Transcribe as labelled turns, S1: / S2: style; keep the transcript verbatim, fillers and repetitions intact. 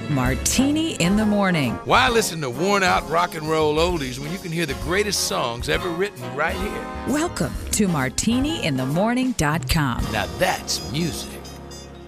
S1: Martini in the Morning.
S2: Why listen to worn-out rock and roll oldies when you can hear the greatest songs ever written right here?
S1: Welcome to martini in the morning dot com.
S2: Now that's music.